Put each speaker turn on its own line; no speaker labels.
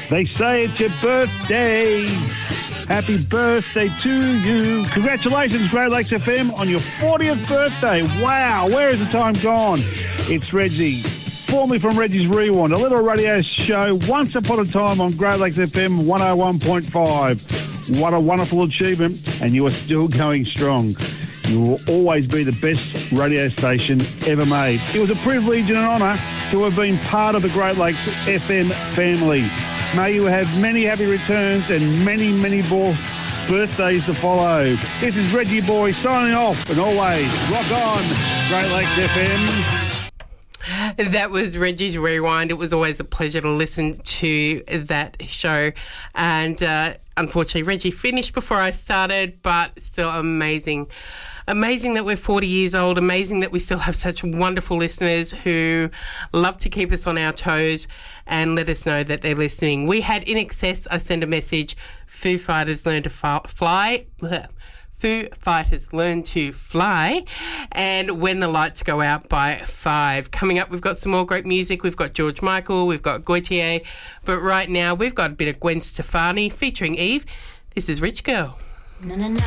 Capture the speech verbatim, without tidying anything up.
They say it's your birthday. Happy birthday to you. Congratulations, Great Lakes F M, on your fortieth birthday. Wow, where has the time gone? It's Reggie, formerly from Reggie's Rewind, a little radio show once upon a time on Great Lakes F M one oh one point five. What a wonderful achievement, and you are still going strong. You will always be the best radio station ever made. It was a privilege and an honour to have been part of the Great Lakes F M family. May you have many happy returns and many, many more birthdays to follow. This is Reggie Boy signing off, and always rock on, Great Lakes F M.
That was Reggie's Rewind. It was always a pleasure to listen to that show. And uh, unfortunately, Reggie finished before I started, but still amazing. Amazing that we're forty years old. Amazing that we still have such wonderful listeners who love to keep us on our toes and let us know that they're listening. We had In Excess, I sent a message, Foo Fighters Learn to Fly. Foo Fighters Learn to Fly, and When the Lights Go Out by Five. Coming up, we've got some more great music. We've got George Michael, we've got Gautier, but right now we've got a bit of Gwen Stefani featuring Eve. This is Rich Girl.
No, no, no.